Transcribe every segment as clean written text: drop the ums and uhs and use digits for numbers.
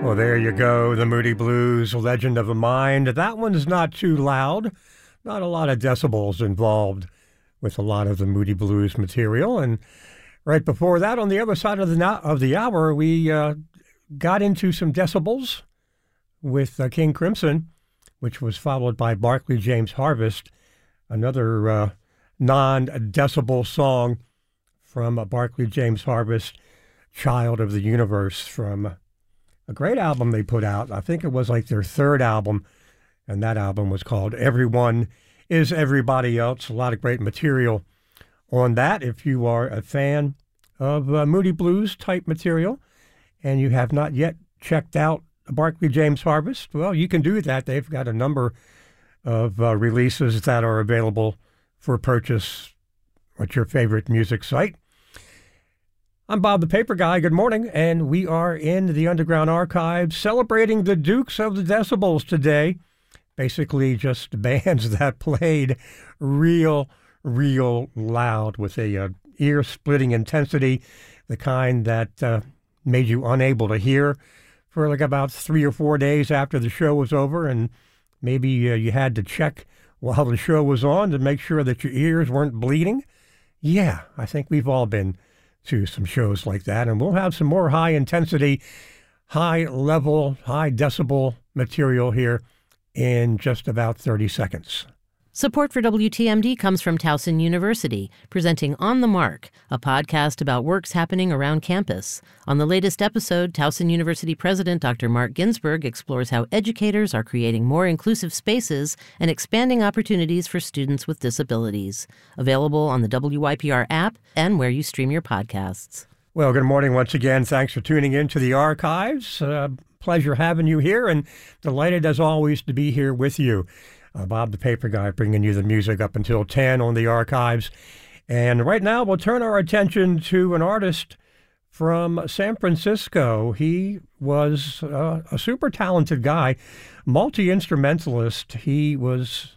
Well, there you go, the Moody Blues, Legend of the Mind. That one's not too loud, not a lot of decibels involved with a lot of the Moody Blues material. And right before that, on the other side of the hour, we got into some decibels with King Crimson, which was followed by Barclay James Harvest, another non-decibel song from Barclay James Harvest, Child of the Universe, from a great album they put out. I think it was like their third album, and that album was called Everyone is Everybody Else. A lot of great material on that. If you are a fan of Moody Blues type material and you have not yet checked out Barclay James Harvest, well, you can do that. They've got a number of releases that are available for purchase at your favorite music site. I'm Bob the Paper Guy. Good morning, and we are in the Underground Archives celebrating the Dukes of the Decibels today. Basically just bands that played real loud with a ear-splitting intensity, the kind that made you unable to hear for like about 3 or 4 days after the show was over, and maybe you had to check while the show was on to make sure that your ears weren't bleeding. Yeah, I think we've all been to some shows like that, and we'll have some more high-intensity, high-level, high-decibel material here in just about 30 seconds. Support for WTMD comes from Towson University, presenting On the Mark, a podcast about works happening around campus. On the latest episode, Towson University President Dr. Mark Ginsberg explores how educators are creating more inclusive spaces and expanding opportunities for students with disabilities. Available on the WYPR app and where you stream your podcasts. Well, good morning once again. Thanks for tuning in to the archives. Pleasure having you here, and delighted as always to be here with you. Bob the Paper Guy bringing you the music up until 10 on the archives. And right now we'll turn our attention to an artist from San Francisco. He was a super talented guy, multi-instrumentalist. He was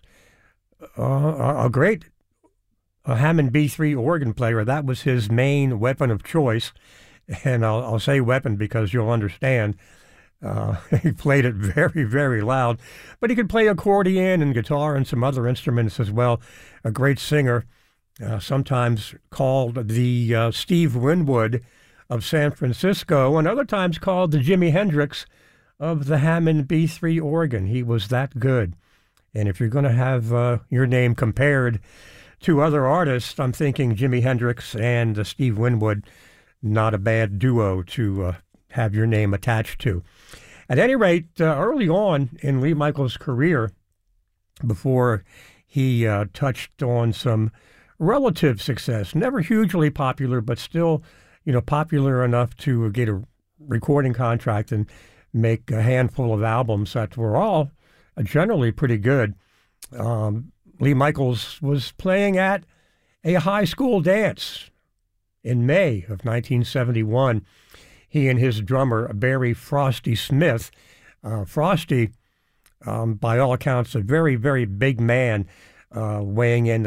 a great Hammond B3 organ player. That was his main weapon of choice. And I'll say weapon because you'll understand. He played it very loud, but he could play accordion and guitar and some other instruments as well. A great singer, sometimes called the Steve Winwood of San Francisco, and other times called the Jimi Hendrix of the Hammond B3 organ. He was that good. And if you're going to have your name compared to other artists, I'm thinking Jimi Hendrix and Steve Winwood, not a bad duo to have your name attached to. At any rate, early on in Lee Michaels' career, before he touched on some relative success, never hugely popular, but still, popular enough to get a recording contract and make a handful of albums that were all generally pretty good. Lee Michaels was playing at a high school dance in May of 1971. He and his drummer, Barry Frosty Smith. Frosty, by all accounts, a very big man, weighing in